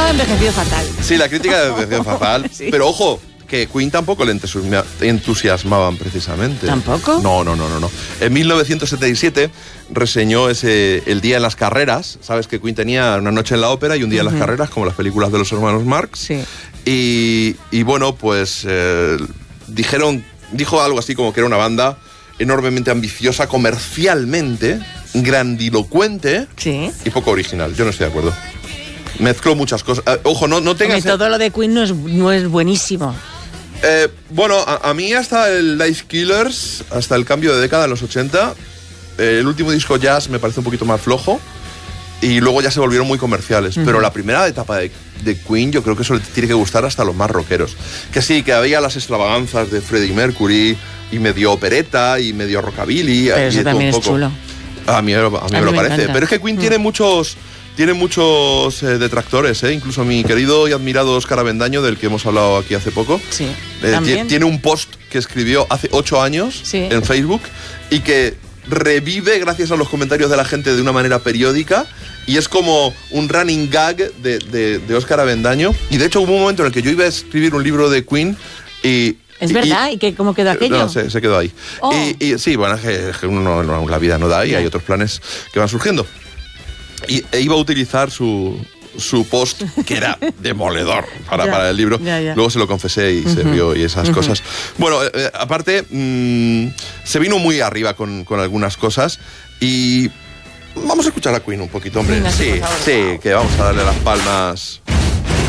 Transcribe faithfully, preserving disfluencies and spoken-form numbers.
ha envejecido fatal. Sí, la crítica ha envejecido fatal. Sí. Pero ojo, que Queen tampoco le entusiasmaban precisamente. ¿Tampoco? No, no, no, no, no. En mil novecientos setenta y siete reseñó ese El día en las carreras. Sabes que Queen tenía Una noche en la ópera y Un día uh-huh. en las carreras, como las películas de los hermanos Marx. Sí. Y, y bueno, pues eh, dijeron, dijo algo así como que era una banda enormemente ambiciosa comercialmente, grandilocuente sí. y poco original. Yo no estoy de acuerdo. Mezcló muchas cosas. Eh, ojo, no, no tengas... Todo lo de Queen no es, no es buenísimo. Eh, bueno, a, a mí hasta el Life Killers, hasta el cambio de década en los ochenta, eh, el último disco Jazz me parece un poquito más flojo y luego ya se volvieron muy comerciales. Uh-huh. Pero la primera etapa de, de Queen yo creo que eso le tiene que gustar hasta a los más rockeros. Que sí, que había las extravaganzas de Freddie Mercury y medio opereta y medio rockabilly. Pero eso también es chulo. A mí, a mí, a mí me lo me parece. Encanta. Pero es que Queen uh-huh. tiene muchos... Tiene muchos eh, detractores, ¿eh? Incluso mi querido y admirado Óscar Avendaño, del que hemos hablado aquí hace poco. Sí, eh, t- tiene un post que escribió hace ocho años sí. en Facebook y que revive gracias a los comentarios de la gente de una manera periódica y es como un running gag de, de, de Óscar Avendaño. Y de hecho hubo un momento en el que yo iba a escribir un libro de Queen y... ¿Es verdad? ¿Y, ¿Y que, cómo quedó aquello? No, se, se quedó ahí. Oh. Y, y sí, bueno, es que, es que uno, no, la vida no da y yeah. hay otros planes que van surgiendo. Y e iba a utilizar su, su post, que era demoledor para, ya, para el libro. Ya, ya. Luego se lo confesé y uh-huh. se rió y esas uh-huh. cosas. Bueno, eh, aparte, mmm, se vino muy arriba con, con algunas cosas y vamos a escuchar a Queen un poquito, hombre. Venga, sí, sí, sí, que vamos a darle las palmas.